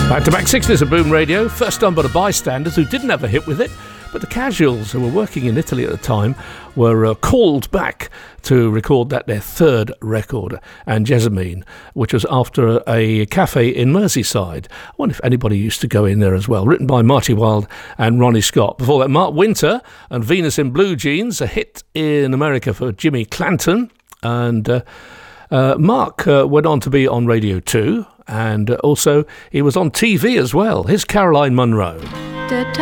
Back-to-back 60s of Boom Radio, first done by the Bystanders, who didn't have a hit with it, but the Casuals, who were working in Italy at the time, were called back to record their third record, and Jessamine, which was after a cafe in Merseyside. I wonder if anybody used to go in there as well. Written by Marty Wilde and Ronnie Scott. Before that, Mark Winter and Venus in Blue Jeans, a hit in America for Jimmy Clanton. And Mark went on to be on Radio 2, and also he was on TV as well. Here's Caroline Munro.